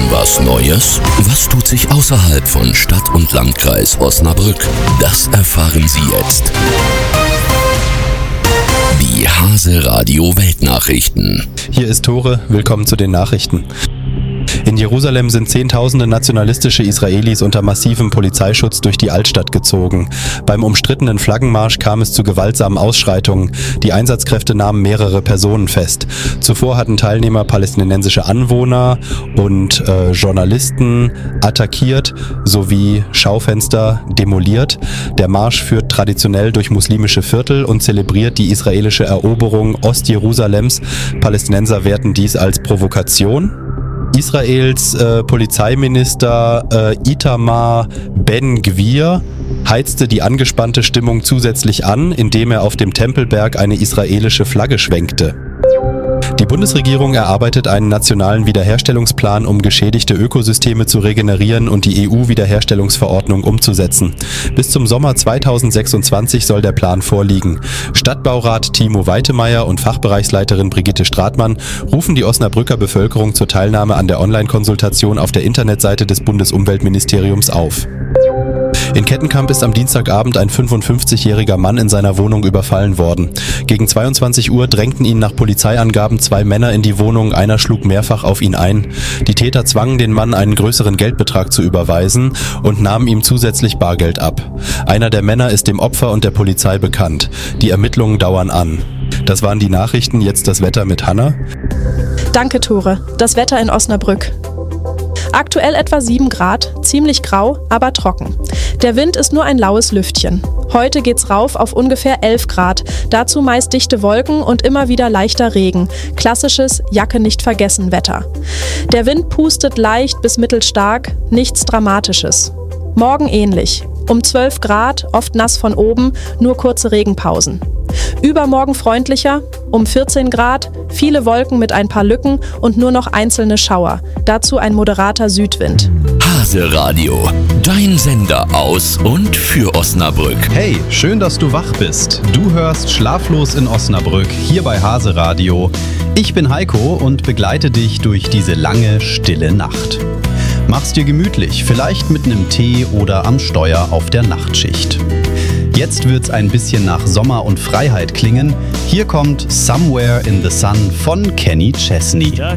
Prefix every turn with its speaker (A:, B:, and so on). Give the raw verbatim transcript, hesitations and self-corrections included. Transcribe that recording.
A: Was Neues? Was tut sich außerhalb von Stadt und Landkreis Osnabrück? Das erfahren Sie jetzt. Die Hase Radio Weltnachrichten.
B: Hier ist Tore, willkommen zu den Nachrichten. In Jerusalem sind Zehntausende nationalistische Israelis unter massivem Polizeischutz durch die Altstadt gezogen. Beim umstrittenen Flaggenmarsch kam es zu gewaltsamen Ausschreitungen. Die Einsatzkräfte nahmen mehrere Personen fest. Zuvor hatten Teilnehmer palästinensische Anwohner und äh, Journalisten attackiert sowie Schaufenster demoliert. Der Marsch führt traditionell durch muslimische Viertel und zelebriert die israelische Eroberung Ostjerusalems. Palästinenser werten dies als Provokation. Israels äh, Polizeiminister äh, Itamar Ben-Gvir heizte die angespannte Stimmung zusätzlich an, indem er auf dem Tempelberg eine israelische Flagge schwenkte. Die Bundesregierung erarbeitet einen nationalen Wiederherstellungsplan, um geschädigte Ökosysteme zu regenerieren und die E U-Wiederherstellungsverordnung umzusetzen. Bis zum Sommer zweitausendsechsundzwanzig soll der Plan vorliegen. Stadtbaurat Timo Weitemeyer und Fachbereichsleiterin Brigitte Stratmann rufen die Osnabrücker Bevölkerung zur Teilnahme an der Online-Konsultation auf der Internetseite des Bundesumweltministeriums auf. In Kettenkamp ist am Dienstagabend ein fünfundfünfzigjähriger Mann in seiner Wohnung überfallen worden. Gegen zweiundzwanzig Uhr drängten ihn nach Polizeiangaben zwei Männer in die Wohnung, einer schlug mehrfach auf ihn ein. Die Täter zwangen den Mann, einen größeren Geldbetrag zu überweisen und nahmen ihm zusätzlich Bargeld ab. Einer der Männer ist dem Opfer und der Polizei bekannt. Die Ermittlungen dauern an. Das waren die Nachrichten, jetzt das Wetter mit Hanna.
C: Danke, Tore. Das Wetter in Osnabrück. Aktuell etwa sieben Grad, ziemlich grau, aber trocken. Der Wind ist nur ein laues Lüftchen. Heute geht's rauf auf ungefähr elf Grad, dazu meist dichte Wolken und immer wieder leichter Regen. Klassisches Jacke-nicht-vergessen-Wetter. Der Wind pustet leicht bis mittelstark, nichts Dramatisches. Morgen ähnlich. Um zwölf Grad, oft nass von oben, nur kurze Regenpausen. Übermorgen freundlicher, um vierzehn Grad, viele Wolken mit ein paar Lücken und nur noch einzelne Schauer. Dazu ein moderater Südwind.
A: Hase Radio, dein Sender aus und für Osnabrück.
D: Hey, schön, dass du wach bist. Du hörst Schlaflos in Osnabrück, hier bei Hase Radio. Ich bin Heiko und begleite dich durch diese lange, stille Nacht. Mach's dir gemütlich, vielleicht mit einem Tee oder am Steuer auf der Nachtschicht. Jetzt wird's ein bisschen nach Sommer und Freiheit klingen. Hier kommt Somewhere in the Sun von Kenny Chesney.